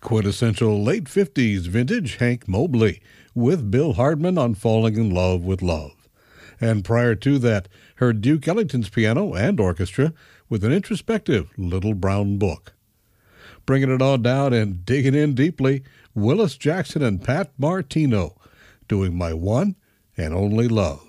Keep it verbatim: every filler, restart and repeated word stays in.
quintessential late fifties vintage Hank Mobley with Bill Hardman on Falling in Love with Love. And prior to that, heard Duke Ellington's piano and orchestra with an introspective Little Brown Book. Bringing it on down and digging in deeply, Willis Jackson and Pat Martino doing My One and Only Love.